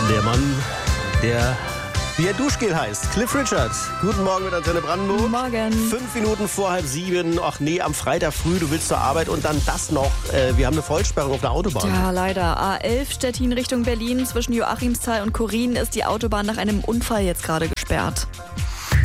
Der Mann, der wie er Duschgel heißt. Cliff Richard. Guten Morgen mit Antenne Brandenburg. Morgen. 5 Minuten vor 6:30. Ach nee, am Freitag früh, du willst zur Arbeit und dann das noch. Wir haben eine Vollsperrung auf der Autobahn. Ja, leider. A11 Stettin Richtung Berlin. Zwischen Joachimsthal und Korin ist die Autobahn nach einem Unfall jetzt gerade gesperrt.